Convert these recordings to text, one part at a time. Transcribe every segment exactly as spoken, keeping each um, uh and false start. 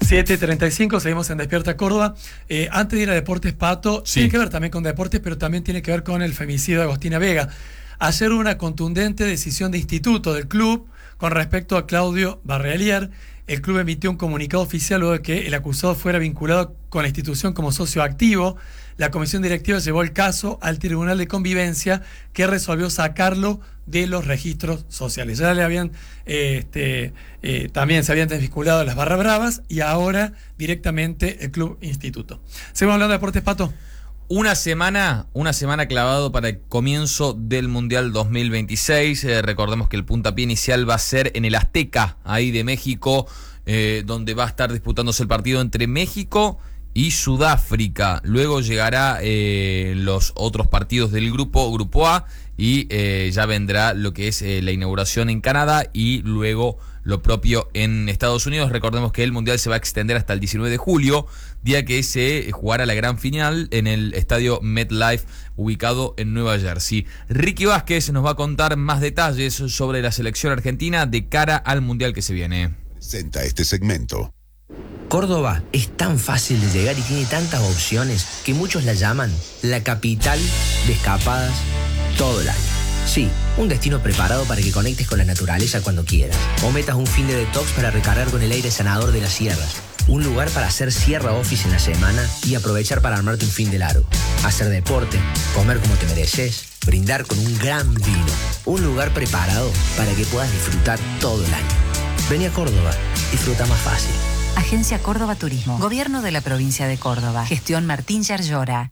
siete y treinta y cinco, seguimos en Despierta Córdoba. Eh, antes de ir a Deportes, Pato, sí. tiene que ver también con deportes, pero también tiene que ver con el femicidio de Agostina Vega. Ayer hubo una contundente decisión de instituto del club con respecto a Claudio Barrealier. El club emitió un comunicado oficial luego de que el acusado fuera vinculado con la institución como socio activo. La comisión directiva llevó el caso al Tribunal de Convivencia, que resolvió sacarlo de los registros sociales. Ya le habían, eh, este, eh, también se habían desvinculado las Barras Bravas y ahora directamente el Club Instituto. ¿Seguimos hablando de deportes, Pato? Una semana, una semana clavado para el comienzo del Mundial dos mil veintiséis. Eh, recordemos que el puntapié inicial va a ser en el Azteca, ahí de México, eh, donde va a estar disputándose el partido entre México y Sudáfrica. Luego llegará eh, los otros partidos del grupo, Grupo A, y eh, ya vendrá lo que es eh, la inauguración en Canadá y luego lo propio en Estados Unidos. Recordemos que el Mundial se va a extender hasta el diecinueve de julio, día que se jugará la gran final en el estadio MetLife, ubicado en Nueva Jersey. Ricky Vázquez nos va a contar más detalles sobre la selección argentina de cara al Mundial que se viene. Presenta este segmento. Córdoba es tan fácil de llegar y tiene tantas opciones que muchos la llaman la capital de escapadas todo el año. Sí, un destino preparado para que conectes con la naturaleza cuando quieras, o metas un fin de detox para recargar con el aire sanador de las sierras. Un lugar para hacer sierra office en la semana y aprovechar para armarte un fin de largo. Hacer deporte, comer como te mereces, brindar con un gran vino. Un lugar preparado para que puedas disfrutar todo el año. Vení a Córdoba, disfruta más fácil. Agencia Córdoba Turismo. Gobierno de la provincia de Córdoba. Gestión Martín Yarlora.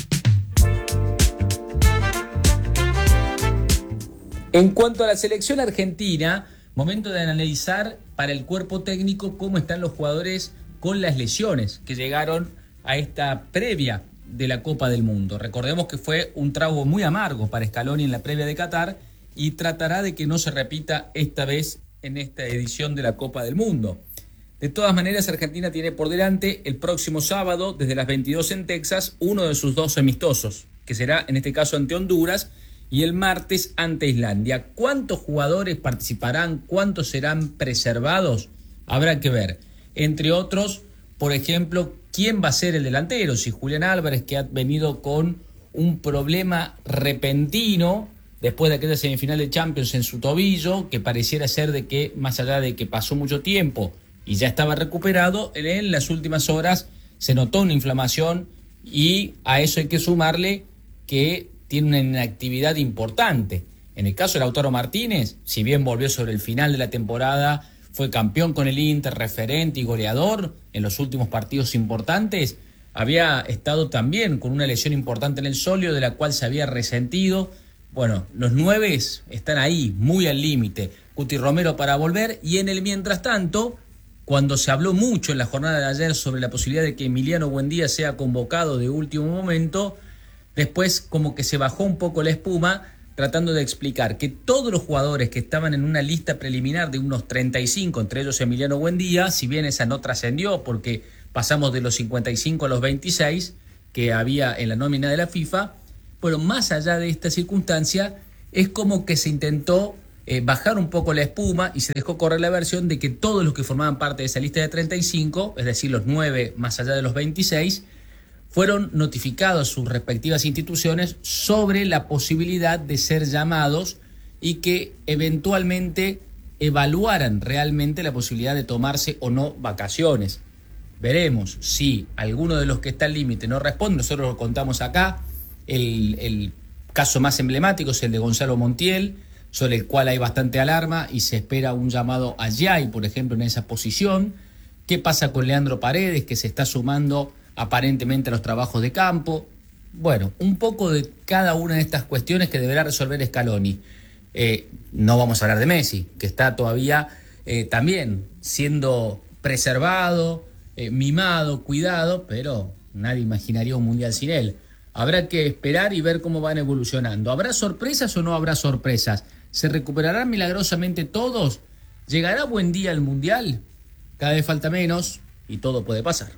En cuanto a la selección argentina, momento de analizar para el cuerpo técnico cómo están los jugadores con las lesiones que llegaron a esta previa de la Copa del Mundo. Recordemos que fue un trago muy amargo para Scaloni en la previa de Qatar y tratará de que no se repita esta vez en esta edición de la Copa del Mundo. De todas maneras, Argentina tiene por delante el próximo sábado, desde las veintidós en Texas, uno de sus dos amistosos, que será en este caso ante Honduras, y el martes ante Islandia. ¿Cuántos jugadores participarán? ¿Cuántos serán preservados? Habrá que ver. Entre otros, por ejemplo, ¿quién va a ser el delantero? Si Julián Álvarez, que ha venido con un problema repentino después de aquella semifinal de Champions en su tobillo, que pareciera ser de que, más allá de que pasó mucho tiempo y ya estaba recuperado, en las últimas horas se notó una inflamación y a eso hay que sumarle que tiene una inactividad importante. En el caso de Lautaro Martínez, si bien volvió sobre el final de la temporada, fue campeón con el Inter, referente y goleador en los últimos partidos importantes, había estado también con una lesión importante en el sóleo de la cual se había resentido. Bueno, los nueve están ahí, muy al límite. Cuti Romero para volver, y en el mientras tanto, cuando se habló mucho en la jornada de ayer sobre la posibilidad de que Emiliano Buendía sea convocado de último momento, después como que se bajó un poco la espuma, tratando de explicar que todos los jugadores que estaban en una lista preliminar de unos treinta y cinco, entre ellos Emiliano Buendía, si bien esa no trascendió porque pasamos de los cincuenta y cinco a los veintiséis que había en la nómina de la FIFA, pero más allá de esta circunstancia, es como que se intentó eh, bajar un poco la espuma y se dejó correr la versión de que todos los que formaban parte de esa lista de treinta y cinco, es decir, los nueve más allá de los veintiséis, fueron notificados sus respectivas instituciones sobre la posibilidad de ser llamados y que eventualmente evaluaran realmente la posibilidad de tomarse o no vacaciones. Veremos si alguno de los que está al límite no responde. Nosotros lo contamos acá. El, el caso más emblemático es el de Gonzalo Montiel, sobre el cual hay bastante alarma y se espera un llamado a Yay, por ejemplo, en esa posición. ¿Qué pasa con Leandro Paredes, que se está sumando aparentemente a los trabajos de campo? Bueno, un poco de cada una de estas cuestiones que deberá resolver Scaloni. Eh, no vamos a hablar de Messi, que está todavía eh, también siendo preservado, eh, mimado, cuidado, pero nadie imaginaría un mundial sin él. Habrá que esperar y ver cómo van evolucionando. ¿Habrá sorpresas o no habrá sorpresas? ¿Se recuperarán milagrosamente todos? ¿Llegará buen día al mundial? Cada vez falta menos y todo puede pasar.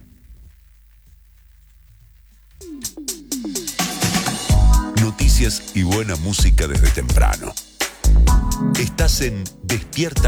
Noticias y buena música desde temprano. Estás en Despierta